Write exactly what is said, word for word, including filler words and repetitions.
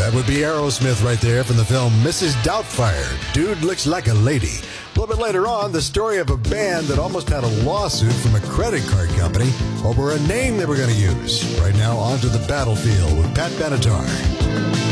That would be Aerosmith right there from the film Missus Doubtfire. Dude looks like a lady. A little bit later on, the story of a band that almost had a lawsuit from a credit card company over a name they were going to use. Right now, onto the battlefield with Pat Benatar.